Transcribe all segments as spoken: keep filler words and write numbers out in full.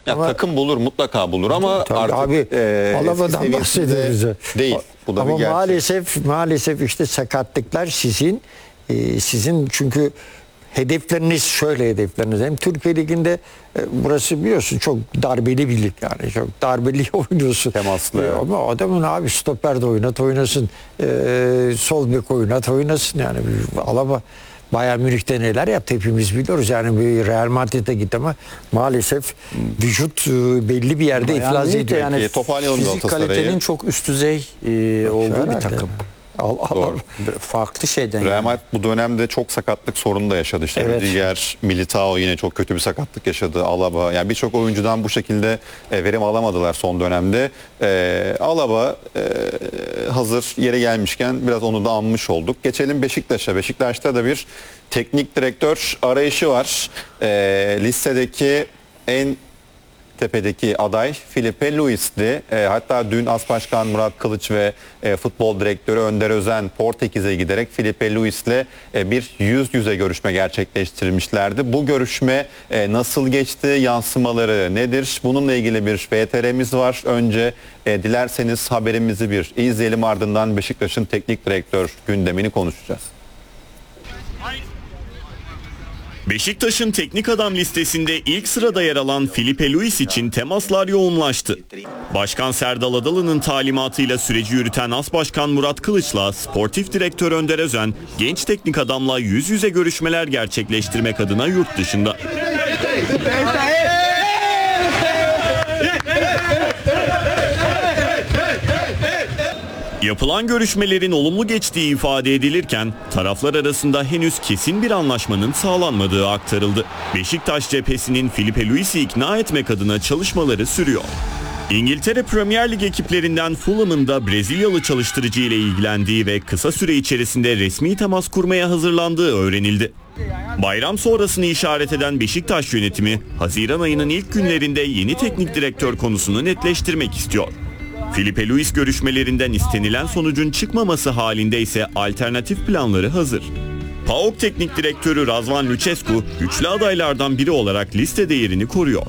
Ya ama, takım bulur, mutlaka bulur ama tabii artık abi, e, Alaba'dan bahsediyoruz. Değil. Bu da ama bir gerçek. maalesef maalesef işte sakatlıklar sizin e, sizin çünkü hedefleriniz şöyle hedefleriniz. Hem Türkiye Ligi'nde e, burası biliyorsun çok darbeli bir lig yani. Çok darbeli oynuyorsun. Temaslı. E, ama adamın abi stoper de oynat oynasın. E, sol bek oynat oynasın yani. Alaba Bayern Münih'te neler yaptı hepimiz biliyoruz. Yani bir Real Madrid'e gitti ama maalesef vücut e, belli bir yerde Bayern iflas Münih de ediyor. yani Peki, toparlayalım fizik Galatasaray'ı. kalitenin çok üst düzey e, olduğu Herhalde. bir takım. Al, al, Doğru. Farklı şeyden Real yani. Madrid bu dönemde çok sakatlık sorunu da yaşadı. İşte Evet. Rüdiger, Militao yine çok kötü bir sakatlık yaşadı. Alaba, yani birçok oyuncudan bu şekilde e, verim alamadılar son dönemde. E, Alaba e, hazır yere gelmişken biraz onu da anmış olduk. Geçelim Beşiktaş'a. Beşiktaş'ta da bir teknik direktör arayışı var. E, listedeki en tepedeki aday Filipe Luis'ti. E, hatta dün As Başkan Murat Kılıç ve e, futbol direktörü Önder Özen Portekiz'e giderek Filipe Luis'le e, bir yüz yüze görüşme gerçekleştirmişlerdi. Bu görüşme e, nasıl geçti? Yansımaları nedir? Bununla ilgili bir V T R'miz var. Önce e, dilerseniz haberimizi bir izleyelim, ardından Beşiktaş'ın teknik direktör gündemini konuşacağız. Beşiktaş'ın teknik adam listesinde ilk sırada yer alan Filipe Luis için temaslar yoğunlaştı. Başkan Serdal Adalı'nın talimatıyla süreci yürüten As Başkan Murat Kılıç'la sportif direktör Önder Özen, genç teknik adamla yüz yüze görüşmeler gerçekleştirmek adına yurt dışında. Yapılan görüşmelerin olumlu geçtiği ifade edilirken taraflar arasında henüz kesin bir anlaşmanın sağlanmadığı aktarıldı. Beşiktaş cephesinin Filipe Luis'i ikna etmek adına çalışmaları sürüyor. İngiltere Premier Lig ekiplerinden Fulham'ın da Brezilyalı çalıştırıcı ile ilgilendiği ve kısa süre içerisinde resmi temas kurmaya hazırlandığı öğrenildi. Bayram sonrasını işaret eden Beşiktaş yönetimi, Haziran ayının ilk günlerinde yeni teknik direktör konusunu netleştirmek istiyor. Filipe Luis görüşmelerinden istenilen sonucun çıkmaması halinde ise alternatif planları hazır. PAOK Teknik Direktörü Razvan Lucescu, güçlü adaylardan biri olarak listede yerini koruyor.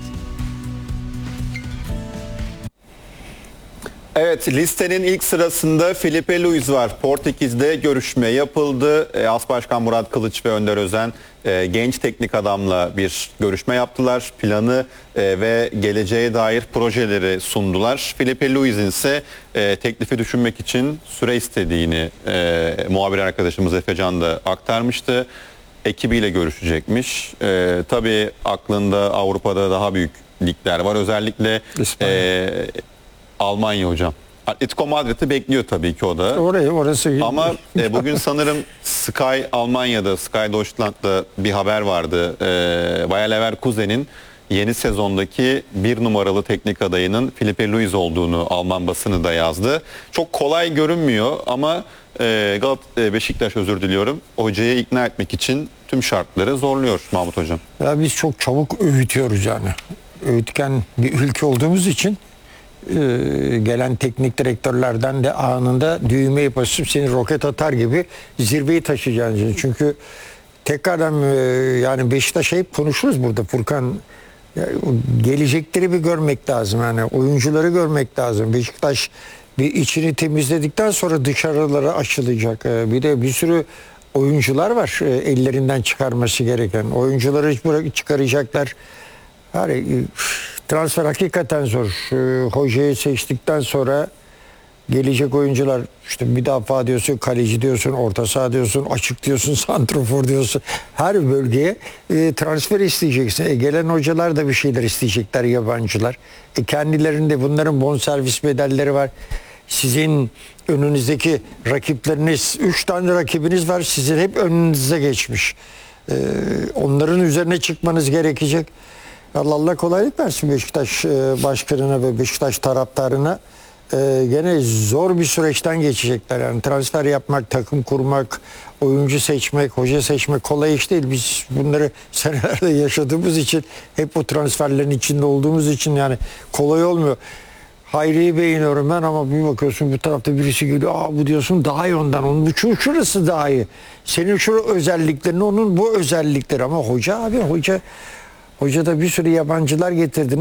Evet, listenin ilk sırasında Filipe Luis var. Portekiz'de görüşme yapıldı. E, As Başkan Murat Kılıç ve Önder Özen e, genç teknik adamla bir görüşme yaptılar. Planı e, ve geleceğe dair projeleri sundular. Filipe Luis'in ise e, teklifi düşünmek için süre istediğini e, muhabir arkadaşımız Efecan da aktarmıştı. Ekibiyle görüşecekmiş. E, tabii aklında Avrupa'da daha büyük ligler var. Özellikle e, Almanya hocam. Atletico Madrid'i bekliyor tabii ki o da. Oraya orası. Ama e, bugün sanırım Sky Almanya'da, Sky Deutschland'da bir haber vardı. E, Bayer Leverkusen'in yeni sezondaki bir numaralı teknik adayının Filipe Luis olduğunu Alman basını da yazdı. Çok kolay görünmüyor ama e, Galat e, Beşiktaş özür diliyorum. Hocayı ikna etmek için tüm şartları zorluyor Mahmut hocam. Ya biz çok çabuk öğütüyoruz yani. Öğütken bir ülke olduğumuz için gelen teknik direktörlerden de anında düğmeyi basıp seni roket atar gibi zirveyi taşıyacaksın. Çünkü tekrardan yani Beşiktaş'a hep konuşuruz burada Furkan. Gelecekleri bir görmek lazım. Yani oyuncuları görmek lazım. Beşiktaş bir içini temizledikten sonra dışarılara açılacak. Bir de bir sürü oyuncular var ellerinden çıkarması gereken. Oyuncuları çıkaracaklar. Yani transfer hakikaten zor. Ee, hocayı seçtikten sonra gelecek oyuncular işte müdafaa diyorsun, kaleci diyorsun, orta saha diyorsun, açık diyorsun, santrafor diyorsun. Her bölgeye e, transfer isteyeceksin. E, gelen hocalar da bir şeyler isteyecekler, yabancılar. E, kendilerinde bunların bonservis bedelleri var. Sizin önünüzdeki rakipleriniz, üç tane rakibiniz var. Sizin hep önünüze geçmiş. E, onların üzerine çıkmanız gerekecek. Allah Allah kolaylık versin Beşiktaş başkanına ve Beşiktaş taraftarına. Ee, gene zor bir süreçten geçecekler. Yani transfer yapmak, takım kurmak, oyuncu seçmek, hoca seçmek kolay iş değil. Biz bunları senelerde yaşadığımız için, hep bu transferlerin içinde olduğumuz için yani kolay olmuyor. Hayri'yi beğeniyorum ben ama bir bakıyorsun bu tarafta birisi geliyor. Aa bu diyorsun daha iyi ondan. Onun bu şurası daha iyi. Senin şu özelliklerin, onun bu özellikleri ama hoca abi hoca Hoca da bir sürü yabancılar getirdi.